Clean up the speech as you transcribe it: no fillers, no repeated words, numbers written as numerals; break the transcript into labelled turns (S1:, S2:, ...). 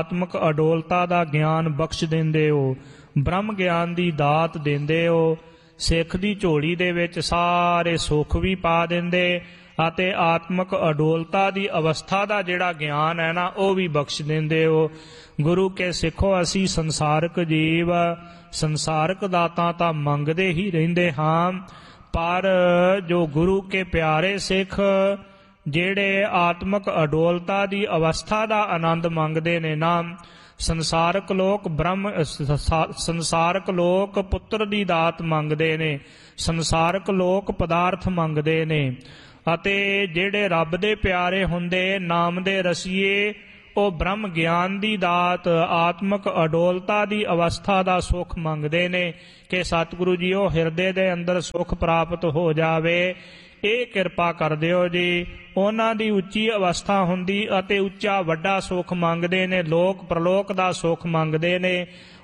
S1: ਆਤਮਕ ਅਡੋਲਤਾ ਦਾ ਗਿਆਨ ਬਖਸ਼ ਦਿੰਦੇ ਹੋ, ਬ੍ਰਹਮ ਗਿਆਨ ਦੀ ਦਾਤ ਦਿੰਦੇ ਹੋ। ਸਿੱਖ ਦੀ ਝੋਲੀ ਦੇ ਵਿੱਚ ਸਾਰੇ ਸੁੱਖ ਵੀ ਪਾ ਦਿੰਦੇ ਅਤੇ ਆਤਮਕ ਅਡੋਲਤਾ ਦੀ ਅਵਸਥਾ ਦਾ ਜਿਹੜਾ ਗਿਆਨ ਹੈ ਨਾ ਉਹ ਵੀ ਬਖਸ਼ ਦਿੰਦੇ ਹੋ। ਗੁਰੂ ਕੇ ਸਿੱਖੋ, ਅਸੀਂ ਸੰਸਾਰਕ ਜੀਵ ਸੰਸਾਰਕ ਦਾਤਾਂ ਤਾਂ ਮੰਗਦੇ ਹੀ ਰਹਿੰਦੇ ਹਾਂ, ਪਰ ਜੋ ਗੁਰੂ ਕੇ ਪਿਆਰੇ ਸਿੱਖ ਜਿਹੜੇ ਆਤਮਕ ਅਡੋਲਤਾ ਦੀ ਅਵਸਥਾ ਦਾ ਆਨੰਦ ਮੰਗਦੇ ਨੇ ਨਾ, ਸੰਸਾਰਕ ਲੋਕ ਪੁੱਤਰ ਦੀ ਦਾਤ ਮੰਗਦੇ ਨੇ, ਸੰਸਾਰਕ ਲੋਕ ਪਦਾਰਥ ਮੰਗਦੇ ਨੇ, ਅਤੇ ਜਿਹੜੇ ਰੱਬ ਦੇ ਪਿਆਰੇ ਹੁੰਦੇ ਨਾਮ ਦੇ ਰਸੀਏ ਉਹ ਬ੍ਰਹਮ ਗਿਆਨ ਦੀ ਦਾਤ ਆਤਮਕ ਅਡੋਲਤਾ ਦੀ ਅਵਸਥਾ ਦਾ ਸੁੱਖ ਮੰਗਦੇ ਨੇ ਕਿ ਸਤਿਗੁਰੂ ਜੀ ਉਹ ਹਿਰਦੇ ਦੇ ਅੰਦਰ ਸੁੱਖ ਪ੍ਰਾਪਤ ਹੋ ਜਾਵੇ। ਇਹ ਕਿਰਪਾ ਕਰ ਦਿਓ ਜੀ। ਉਹਨਾਂ ਦੀ ਉੱਚੀ ਅਵਸਥਾ ਹੁੰਦੀ ਅਤੇ ਉੱਚਾ ਵੱਡਾ ਸੁੱਖ ਮੰਗਦੇ ਨੇ, ਲੋਕ ਪ੍ਰਲੋਕ ਦਾ ਸੁੱਖ ਮੰਗਦੇ ਨੇ।